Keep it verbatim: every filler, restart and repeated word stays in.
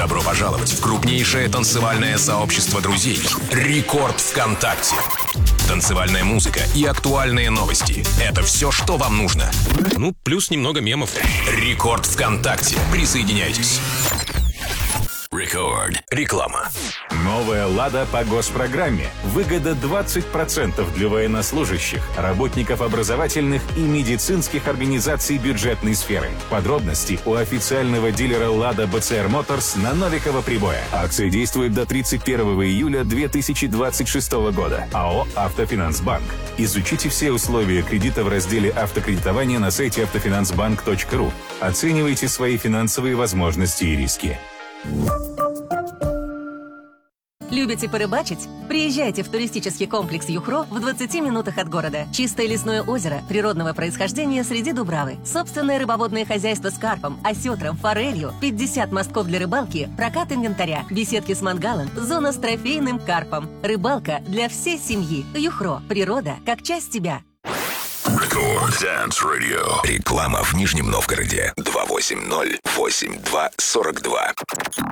Добро пожаловать в крупнейшее танцевальное сообщество друзей «Рекорд ВКонтакте». Танцевальная музыка и актуальные новости – это все, что вам нужно. Ну, плюс немного мемов. «Рекорд ВКонтакте». Присоединяйтесь. Рекорд. Реклама. Новая «Лада» по госпрограмме. Выгода двадцать процентов для военнослужащих, работников образовательных и медицинских организаций бюджетной сферы. Подробности у официального дилера «Лада» бэ цэ эр Motors на Новикова Прибоя. Акция действует до тридцать первого июля две тысячи двадцать шестого года. АО «Автофинансбанк». Изучите все условия кредита в разделе «Автокредитование» на сайте автофинансбанк точка ру. Оценивайте свои финансовые возможности и риски. Любите порыбачить? Приезжайте в туристический комплекс Юхро в двадцати минутах от города. Чистое лесное озеро природного происхождения среди Дубравы. Собственное рыбоводное хозяйство с карпом, осетром, форелью, пятьдесят мостков для рыбалки, прокат инвентаря, беседки с мангалом, зона с трофейным карпом. Рыбалка для всей семьи. Юхро. Природа как часть тебя. Рекорд Dance Radio. Реклама в Нижнем Новгороде. два восемь ноль восемь два сорок два.